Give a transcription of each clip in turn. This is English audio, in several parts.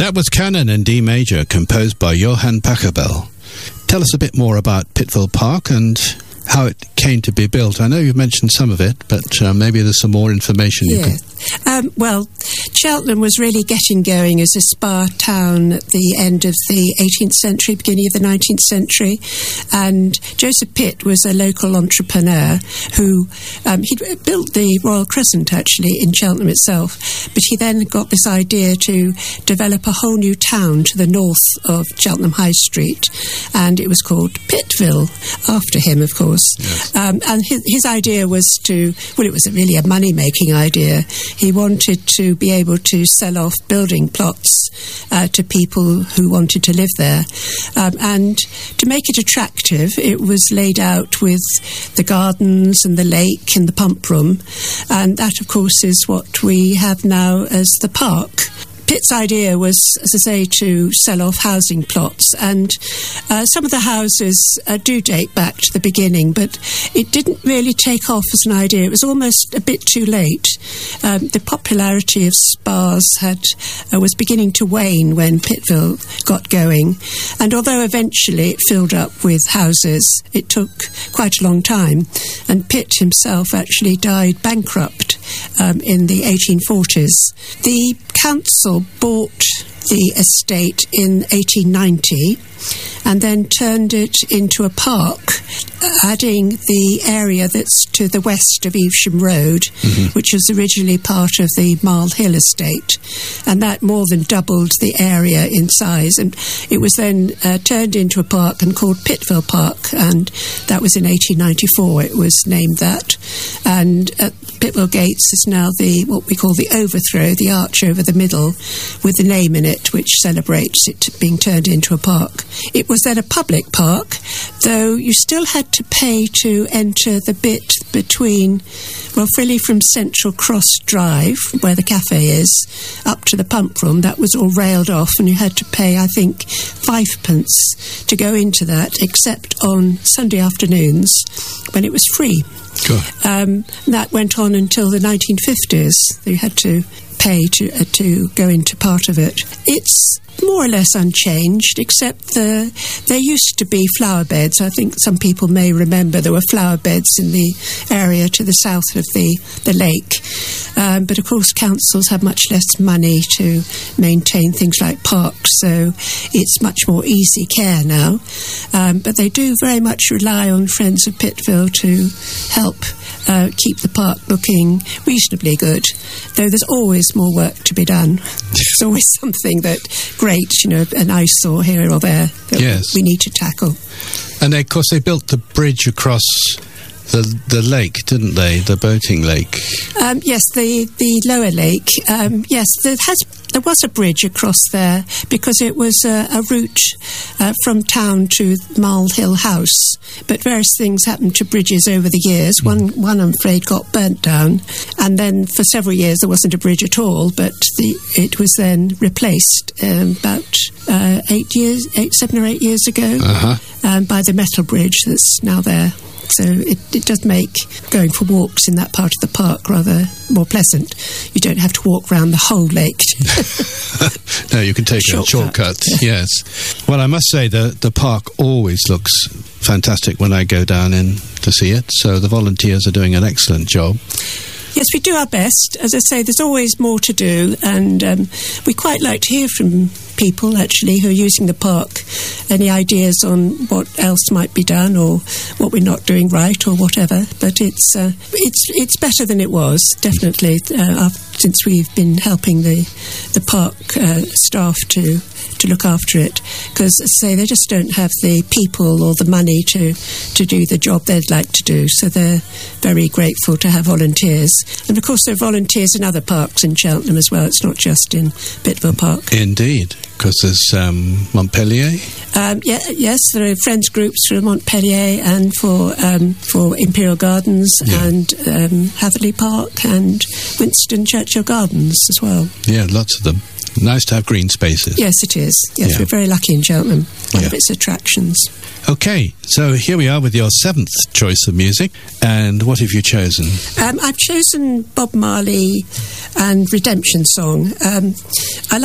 That was Canon in D major, composed by Johann Pachelbel. Tell us a bit more about Pittville Park and how it came to be built. I know you've mentioned some of it, but maybe there's some more information you can... Well, Cheltenham was really getting going as a spa town at the end of the 18th century, beginning of the 19th century, and Joseph Pitt was a local entrepreneur who he'd built the Royal Crescent actually in Cheltenham itself, but he then got this idea to develop a whole new town to the north of Cheltenham High Street, and it was called Pittville after him, of course. Yes. And his idea was it was really a money-making idea. He wanted to be able to sell off building plots to people who wanted to live there. And to make it attractive, it was laid out with the gardens and the lake and the pump room. And that, of course, is what we have now as the park. Pitt's idea was, as I say, to sell off housing plots, and some of the houses do date back to the beginning, but it didn't really take off as an idea. It was almost a bit too late. The popularity of spas was beginning to wane when Pittville got going, and although eventually it filled up with houses, it took quite a long time, and Pitt himself actually died bankrupt in the 1840s. The council bought the estate in 1890 and then turned it into a park, adding the area that's to the west of Evesham Road, which was originally part of the Marl Hill estate, and that more than doubled the area in size, and it was then turned into a park and called Pittville Park, and that was in 1894 it was named that. And at Pittville Gates is now what we call the overthrow, the arch over the middle with the name in it, which celebrates it being turned into a park. It was then a public park, though you still had to pay to enter the bit between, really from Central Cross Drive, where the cafe is, up to the pump room. That was all railed off, and you had to pay, I think, 5p to go into that, except on Sunday afternoons when it was free. Sure. That went on until the 1950s. You had to pay to go into part of it. It's more or less unchanged, except there used to be flower beds. I think some people may remember there were flower beds in the area to the south of the lake. But of course councils have much less money to maintain things like parks, so it's much more easy care now. But they do very much rely on Friends of Pittville to help keep the park looking reasonably good, though there's always more work to be done. There's always something great, an eyesore here or there that we need to tackle. And of course they built the bridge across the lake, didn't they? The boating lake. Yes, the lower lake. Yes, there was a bridge across there because it was a route from town to Marl Hill House. But various things happened to bridges over the years. One, I'm afraid, got burnt down, and then for several years there wasn't a bridge at all. But it was then replaced about 7 or 8 years ago by the metal bridge that's now there. So it does make going for walks in that part of the park rather more pleasant. You don't have to walk around the whole lake. No, you can take a shortcut, yes. Well, I must say the park always looks fantastic when I go down in to see it, so the volunteers are doing an excellent job. Yes, we do our best. As I say, there's always more to do, and we quite like to hear from people, actually, who are using the park, any ideas on what else might be done or what we're not doing right or whatever. But it's better than it was, definitely, since we've been helping the park staff to look after it, because, as I say, they just don't have the people or the money to do the job they'd like to do, so they're very grateful to have volunteers. And of course there are volunteers in other parks in Cheltenham as well. It's not just in Pittville Park. Indeed, because there's Montpellier. Yes, there are friends groups for Montpellier and for Imperial Gardens and Hatherley Park and Winston Churchill Gardens as well. Yeah, lots of them. Nice to have green spaces. Yes, it is. Yes, we're very lucky in Cheltenham. One of its attractions. Okay, so here we are with your 7th choice of music. And what have you chosen? I've chosen Bob Marley and Redemption Song. I like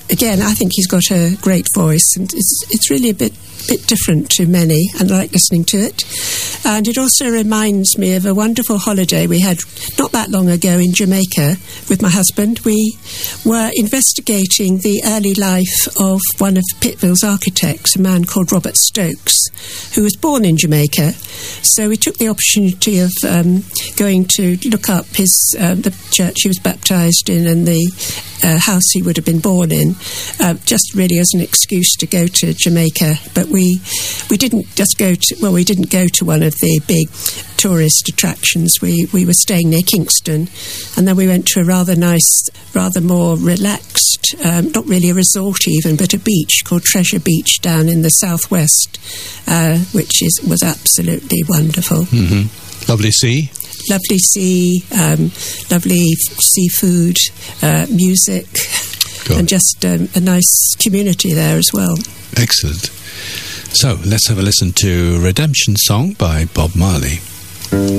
again, I think he's got a great voice, and it's really a bit different to many, and I like listening to it. And it also reminds me of a wonderful holiday we had not that long ago in Jamaica with my husband. We were investigating the early life of one of Pittville's architects, a man called Robert Stokes, who was born in Jamaica. So we took the opportunity of going to look up the church he was baptised in and the house he would have been born in, just really as an excuse to go to Jamaica. But we didn't just go to, we didn't go to one of the big tourist attractions. We were staying near Kingston, and then we went to a rather nice, rather more relaxed, not really a resort even, but a beach called Treasure Beach down in the southwest, which was absolutely wonderful. Mm-hmm. Lovely sea. Lovely sea, lovely seafood, music, and just a nice community there as well. Excellent. So let's have a listen to Redemption Song by Bob Marley.